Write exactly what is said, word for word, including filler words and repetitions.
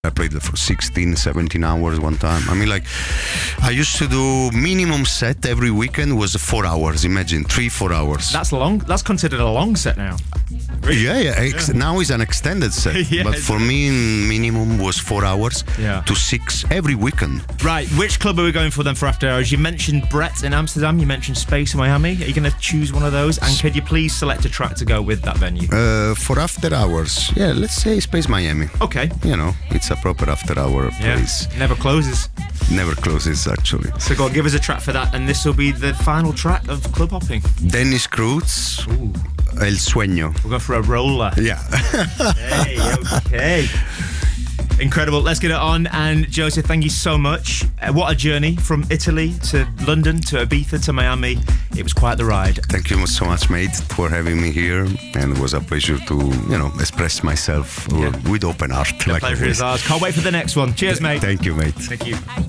I played for sixteen, seventeen hours one time. I mean, like, I used to do minimum set every weekend was four hours. Imagine, three, four hours. That's long. That's considered a long set now. Yeah, yeah. Ex- Yeah. Now it's an extended set. Yeah, but for me, minimum was four hours Yeah. to six every weekend. Right, which club are we going for then for after hours? You mentioned Brett in Amsterdam, you mentioned Space in Miami. Are you going to choose one of those? And could you please select a track to go with that venue? Uh, for after hours, yeah, let's say Space Miami. Okay. You know, it's a proper after hour Yeah. place. Never closes. Never closes, actually. So go on, give us a track for that, and this will be the final track of Club Hopping. Dennis Cruz, Ooh. El Sueño. We'll go for a roller. Yeah. Hey, okay. Incredible. Let's get it on. And Joseph, thank you so much. Uh, what a journey from Italy to London to Ibiza to Miami. It was quite the ride. Thank you so much, mate, for having me here. And it was a pleasure to, you know, express myself Yeah. with open heart. The like pleasure is always. ours. Can't wait for the next one. Cheers, mate. Thank you, mate. Thank you.